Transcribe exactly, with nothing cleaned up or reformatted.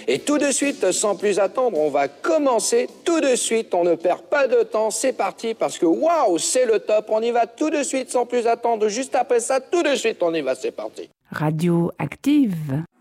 Et tout de suite, sans plus attendre, on va commencer tout de suite. On ne perd pas de temps, c'est parti, parce que waouh, c'est le top. On y va tout de suite, sans plus attendre. Juste après ça, tout de suite, on y va, c'est parti. Radio Active.